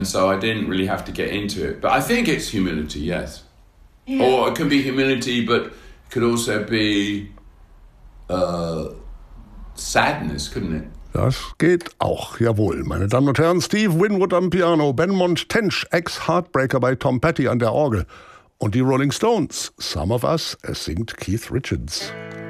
So I didn't really have to get into it. But I think it's humility, yes. Yeah. Or it can be humility, but it could also be sadness, couldn't it? Das geht auch, jawohl. Meine Damen und Herren, Steve Winwood am Piano, Benmont Tench, Ex-Heartbreaker bei Tom Petty an der Orgel und die Rolling Stones. Some of Us, es singt Keith Richards.